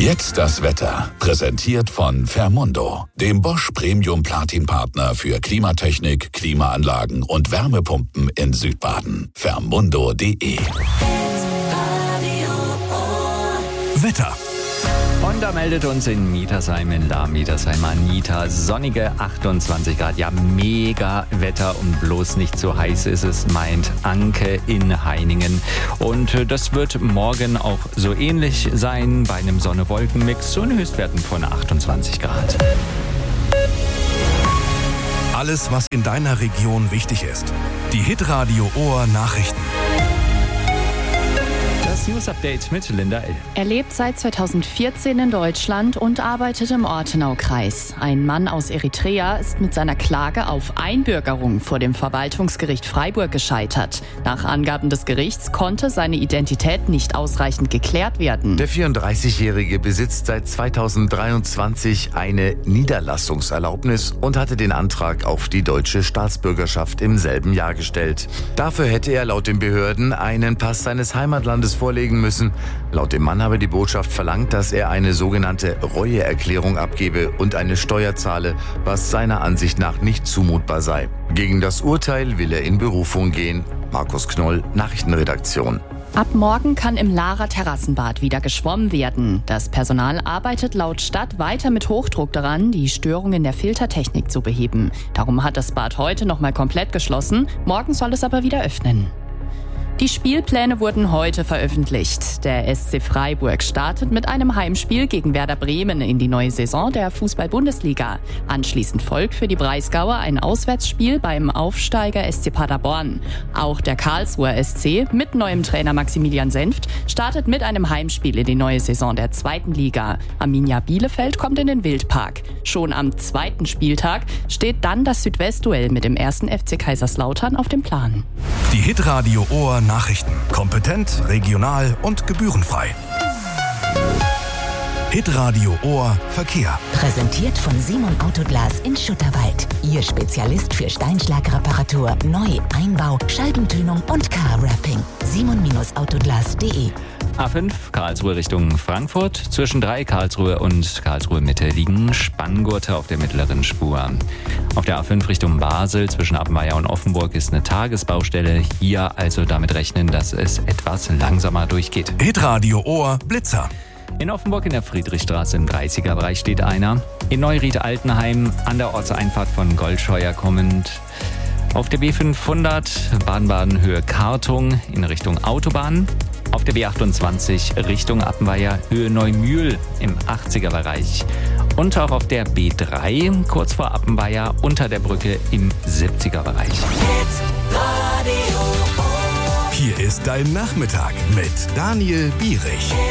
Jetzt das Wetter. Präsentiert von Fermundo, dem Bosch Premium Platin Partner für Klimatechnik, Klimaanlagen und Wärmepumpen in Südbaden. Fermundo.de. Wetter. Und da meldet uns in Mietersheim, in La Mietersheim Anita, sonnige 28 Grad. Ja, mega Wetter und bloß nicht so heiß ist es, meint Anke in Heiningen. Und das wird morgen auch so ähnlich sein, bei einem Sonne-Wolken-Mix und Höchstwerten von 28 Grad. Alles, was in deiner Region wichtig ist. Die Hitradio Ohr Nachrichten. Das News-Update mit Linda L. Er lebt seit 2014 in Deutschland und arbeitet im Ortenaukreis. Ein Mann aus Eritrea ist mit seiner Klage auf Einbürgerung vor dem Verwaltungsgericht Freiburg gescheitert. Nach Angaben des Gerichts konnte seine Identität nicht ausreichend geklärt werden. Der 34-Jährige besitzt seit 2023 eine Niederlassungserlaubnis und hatte den Antrag auf die deutsche Staatsbürgerschaft im selben Jahr gestellt. Dafür hätte er laut den Behörden einen Pass seines Heimatlandes vorlegen müssen. Laut dem Mann habe die Botschaft verlangt, dass er eine sogenannte Reueerklärung abgebe und eine Steuer zahle, was seiner Ansicht nach nicht zumutbar sei. Gegen das Urteil will er in Berufung gehen. Markus Knoll, Nachrichtenredaktion. Ab morgen kann im Lahrer Terrassenbad wieder geschwommen werden. Das Personal arbeitet laut Stadt weiter mit Hochdruck daran, die Störungen der Filtertechnik zu beheben. Darum hat das Bad heute nochmal komplett geschlossen. Morgen soll es aber wieder öffnen. Die Spielpläne wurden heute veröffentlicht. Der SC Freiburg startet mit einem Heimspiel gegen Werder Bremen in die neue Saison der Fußball-Bundesliga. Anschließend folgt für die Breisgauer ein Auswärtsspiel beim Aufsteiger SC Paderborn. Auch der Karlsruher SC mit neuem Trainer Maximilian Senft startet mit einem Heimspiel in die neue Saison der zweiten Liga. Arminia Bielefeld kommt in den Wildpark. Schon am zweiten Spieltag steht dann das Südwestduell mit dem 1. FC Kaiserslautern auf dem Plan. Die Hitradio Ohr Nachrichten. Kompetent, regional und gebührenfrei. Hitradio Ohr Verkehr. Präsentiert von Simon Autoglas in Schutterwald. Ihr Spezialist für Steinschlagreparatur, Neu-, Einbau, Scheibentönung und Car-Wrapping. Simon-Autoglas.de. A5 Karlsruhe Richtung Frankfurt. Zwischen 3 Karlsruhe und Karlsruhe Mitte liegen Spanngurte auf der mittleren Spur. Auf der A5 Richtung Basel zwischen Appenweier und Offenburg ist eine Tagesbaustelle. Hier also damit rechnen, dass es etwas langsamer durchgeht. Hitradio Ohr Blitzer. In Offenburg in der Friedrichstraße im 30er-Bereich steht einer. In Neuried-Altenheim an der Ortseinfahrt von Goldscheuer kommend. Auf der B500 Baden-Baden Höhe Kartung in Richtung Autobahn. Auf der B28 Richtung Appenweier Höhe Neumühl im 80er-Bereich. Und auch auf der B3 kurz vor Appenweier unter der Brücke im 70er-Bereich. Hier ist dein Nachmittag mit Daniel Bierich.